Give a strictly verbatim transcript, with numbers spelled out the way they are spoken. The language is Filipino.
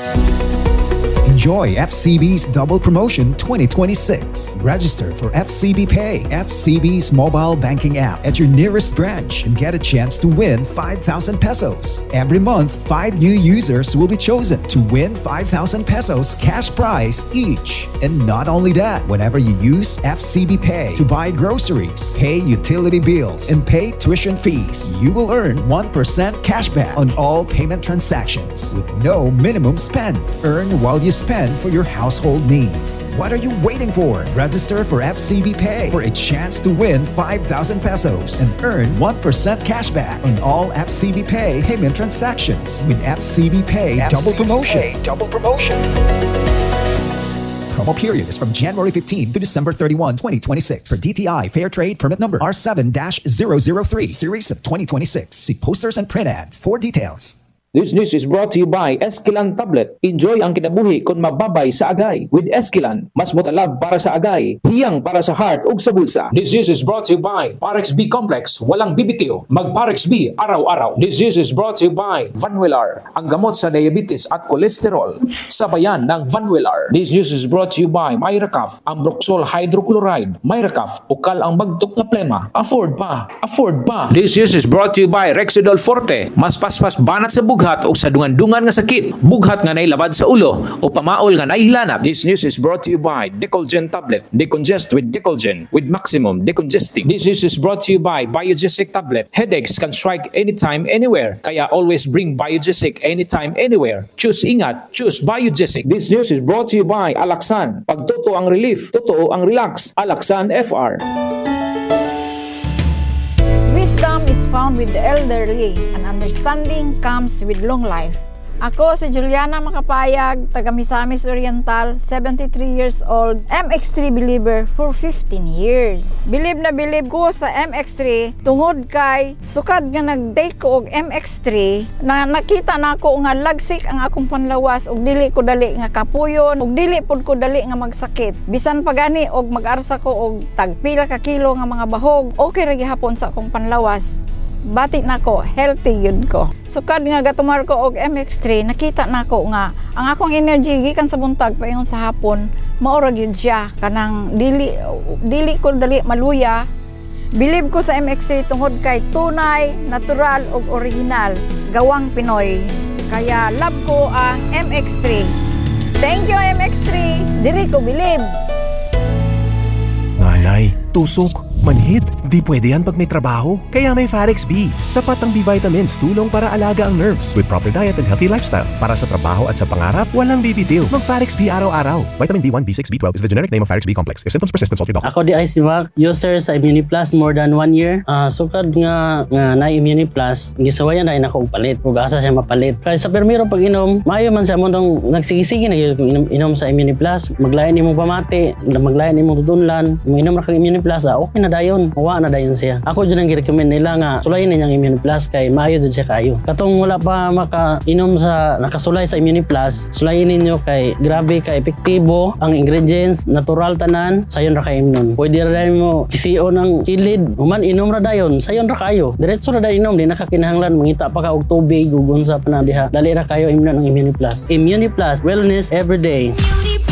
Enjoy F C B's Double Promotion twenty twenty-six. Register for F C B Pay, F C B's mobile banking app at your nearest branch and get a chance to win five thousand pesos. Every month, five new users will be chosen to win five thousand pesos cash prize each. And not only that, whenever you use F C B Pay to buy groceries, pay utility bills, and pay tuition fees, you will earn one percent cashback on all payment transactions with no minimum spend. Earn while you spend for your household needs. What are you waiting for? Register for F C B Pay for a chance to win five thousand pesos and earn one percent cashback on all F C B Pay payment transactions with F C B Pay Double Promotion. F C B Pay Double Promotion. Promo period is from January fifteenth to December thirty-first, twenty twenty-six. Per D T I Fair Trade Permit Number R seven dash zero zero three, Series of twenty twenty-six. See posters and print ads for details. This news is brought to you by Esquilan Tablet. Enjoy ang kinabuhi kung mababay sa agay. With Esquilan, mas motalab para sa agay, hiyang para sa heart ug sa bulsa. This news is brought to you by Parex B Complex. Walang bibitiw, mag Parex B araw-araw. This news is brought to you by Vanwillar, ang gamot sa diabetes at kolesterol. Sabayan ng Vanwillar. This news is brought to you by Myracaf, ang Broxol Hydrochloride. Myracaf, ukal ang bagtok na plema. Afford pa, afford pa. This news is brought to you by Rexidol Forte, mas paspas banat sa bughat o sa dungan-dungan nga sakit, bughat nga nailabad sa ulo o pamaol nga naihilanap. This news is brought to you by Decolgen Tablet. Decongest with Decolgen with maximum decongesting. This news is brought to you by Biogesic Tablet. Headaches can strike anytime, anywhere. Kaya always bring Biogesic anytime, anywhere. Choose ingat, choose Biogesic. This news is brought to you by Alaxan. Pag totoo ang relief, totoo ang relax. Alaxan F R. Wisdom is found with the elderly, and understanding comes with long life. Ako si Juliana Makapayag, taga Misamis Oriental, seventy-three years old, M X three believer for fifteen years. Believe na believe ko sa M X three tungod kay sukad nga nag-take ko og M X three na nakita na ako nga lagsik ang akong panlawas ug dili ko dali nga kapuyon ug dili pud ko dali nga magsakit. Bisan pa gani og mag-arsa ko og tagpila ka kilo nga mga bahog, okay ra gihapon sa akong panlawas. Bati na ko, healthy yun ko. Sukad nga gatumar ko og M X three, nakita na ko nga ang akong energy gikan sa buntag paingon sa hapon, maura gyud siya kanang dili dili ko dali maluya. Believe ko sa M X three tungod kay tunay, natural ug original, gawang Pinoy. Kaya love ko ang M X three. Thank you M X three. Diri ko believe. Nganay, tusok, manhid, di pwede yan pag may trabaho. Kaya may Farex B. Sapat ang B-vitamins, tulong para alaga ang nerves. With proper diet and healthy lifestyle. Para sa trabaho at sa pangarap, walang bibitiw. Mag-Farex B araw-araw. Vitamin B one, B six, B twelve is the generic name of Farex B complex. If symptoms persist, consult your doctor. Ako di ay si Mac, user sa Immuniplus more than one year. Uh, sukad nga nga na Immuniplus, gisawayan na ako og palit. Ug asa siya mapalit. Kay sa permiro pag inom, maayo man sa mundong nagsige-sige na gyud inom, inom sa Immuniplus. Maglayan imong pamati, maglayan imong tudunlan, inom ra kag Immuniplus, ah, okay na dayon. Wa na dayon siya. Ako jud ang gi-recommend nila nga sulayin ninyang Immuniplus kay maayo jud siya kayo. Katong wala pa maka-inom sa nakasulay sa Immuniplus, sulayin ninyo kay grabe ka epektibo ang ingredients, natural tanan, sayon ra kay imnon. Pwede ra dayon mo kisiyo ng kilid, human inom ra dayon, sayon ra kayo. Diretso ra dayon inom, di nakakinahanglan mangita pa ka og tubig ug unsa pa na diha. Dali ra kayo imnon ang Immuniplus. Immuniplus, wellness every day.